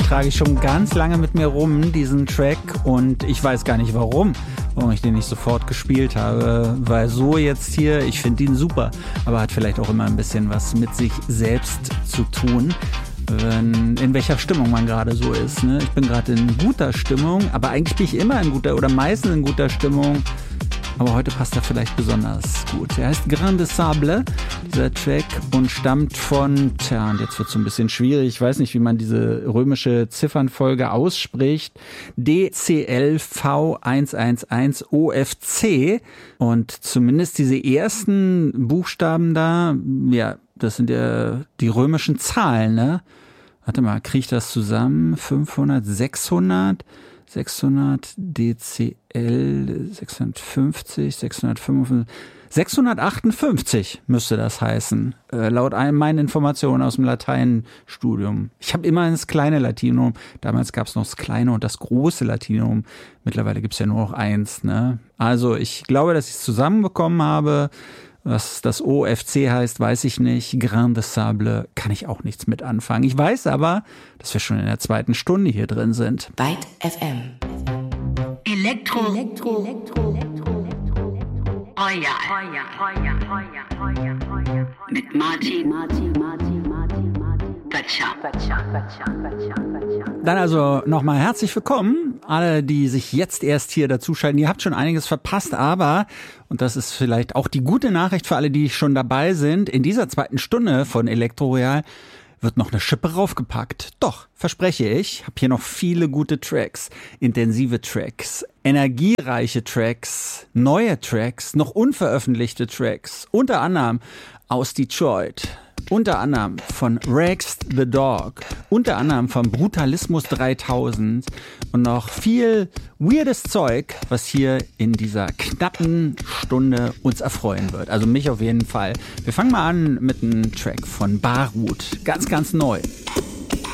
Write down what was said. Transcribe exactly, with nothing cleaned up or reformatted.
trage ich schon ganz lange mit mir rum, diesen Track, und ich weiß gar nicht warum, warum ich den nicht sofort gespielt habe, weil so jetzt hier, ich finde ihn super, aber hat vielleicht auch immer ein bisschen was mit sich selbst zu tun, wenn, in welcher Stimmung man gerade so ist. Ne? Ich bin gerade in guter Stimmung, aber eigentlich bin ich immer in guter oder meistens in guter Stimmung. Aber heute passt er vielleicht besonders gut. Er heißt Grain de Sable, dieser Track, und stammt von, tja, und jetzt wird es so ein bisschen schwierig, ich weiß nicht, wie man diese römische Ziffernfolge ausspricht, D C L V eins eins eins O F C. Und zumindest diese ersten Buchstaben da, ja, das sind ja die römischen Zahlen, ne? Warte mal, kriege ich das zusammen? fünfhundert, sechshundert? sechshundert D C L, sechshundertfünfzig, sechshundertfünfundfünfzig, sechshundertachtundfünfzig müsste das heißen, äh, laut meinen Informationen aus dem Lateinstudium. Ich habe immer das kleine Latinum, damals gab es noch das kleine und das große Latinum, mittlerweile gibt es ja nur noch eins. Ne? Also ich glaube, dass ich es zusammenbekommen habe. Was das O F C heißt, weiß ich nicht. Grain de Sable kann ich auch nichts mit anfangen. Ich weiß aber, dass wir schon in der zweiten Stunde hier drin sind. Byte F M. Elektro. Elektro. Elektro. Royal. Mit Martin. Martin. Martin. Martin. Götzscher. Dann also nochmal herzlich willkommen, alle, die sich jetzt erst hier dazuschalten. Ihr habt schon einiges verpasst, aber, und das ist vielleicht auch die gute Nachricht für alle, die schon dabei sind, in dieser zweiten Stunde von Elektro Royal wird noch eine Schippe raufgepackt. Doch, verspreche ich, habe hier noch viele gute Tracks, intensive Tracks, energiereiche Tracks, neue Tracks, noch unveröffentlichte Tracks, unter anderem aus Detroit. Unter anderem von Rex the Dog, unter anderem von Brutalismus dreitausend und noch viel weirdes Zeug, was hier in dieser knappen Stunde uns erfreuen wird. Also mich auf jeden Fall. Wir fangen mal an mit einem Track von Barut. Ganz, ganz neu.